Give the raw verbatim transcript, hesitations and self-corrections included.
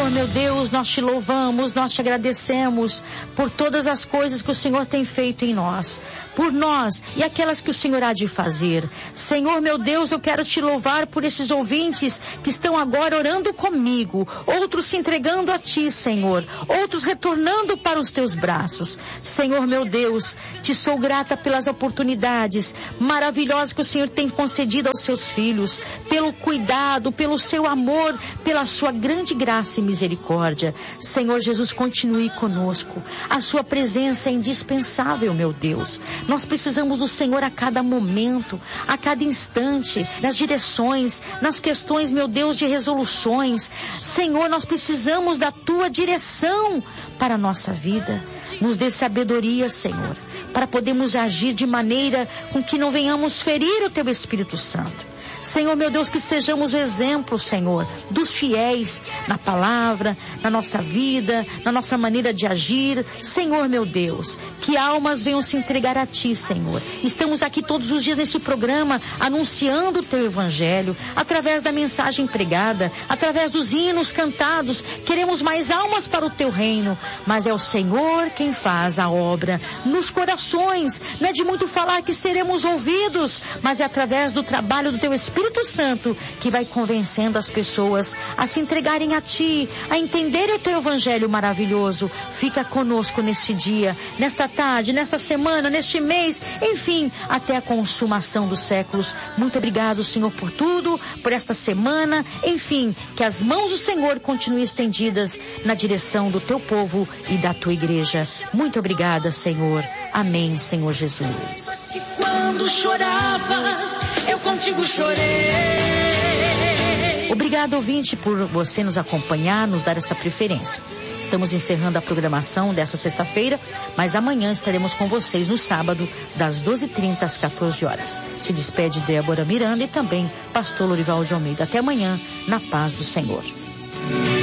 Senhor, meu Deus, nós te louvamos, nós te agradecemos por todas as coisas que o Senhor tem feito em nós, por nós e aquelas que o Senhor há de fazer. Senhor, meu Deus, eu quero te louvar por esses ouvintes que estão agora orando comigo, outros se entregando a ti, Senhor, outros retornando para os teus braços. Senhor, meu Deus, te sou grata pelas oportunidades maravilhosas que o Senhor tem concedido aos seus filhos, pelo cuidado, pelo seu amor, pela sua grande graça e misericórdia. Senhor Jesus, continue conosco. A sua presença é indispensável, meu Deus. Nós precisamos do Senhor a cada momento, a cada instante, nas direções, nas questões, meu Deus, de resoluções. Senhor, nós precisamos da tua direção para a nossa vida. Nos dê sabedoria, Senhor, para podermos agir de maneira com que não venhamos ferir o teu Espírito Santo. Senhor, meu Deus, que sejamos o exemplo, Senhor, dos fiéis na palavra, na nossa vida, na nossa maneira de agir. Senhor, meu Deus, que almas venham se entregar a ti, Senhor. Estamos aqui todos os dias nesse programa anunciando o teu evangelho, através da mensagem pregada, através dos hinos cantados. Queremos mais almas para o teu reino, mas é o Senhor quem faz a obra nos corações. Não é de muito falar que seremos ouvidos, mas é através do trabalho do teu Espírito Espírito Santo que vai convencendo as pessoas a se entregarem a ti, a entenderem o teu evangelho maravilhoso. Fica conosco neste dia, nesta tarde, nesta semana, neste mês, enfim, até a consumação dos séculos. Muito obrigado, Senhor, por tudo, por esta semana, enfim, que as mãos do Senhor continuem estendidas na direção do teu povo e da tua igreja. Muito obrigada, Senhor. Amém, Senhor Jesus. Que quando choravas, eu contigo chorei. Obrigado, ouvinte, por você nos acompanhar, nos dar essa preferência. Estamos encerrando a programação dessa sexta-feira, mas amanhã estaremos com vocês no sábado, das doze e trinta às quatorze horas. Se despede Débora Miranda e também Pastor Lorival de Almeida. Até amanhã, na paz do Senhor.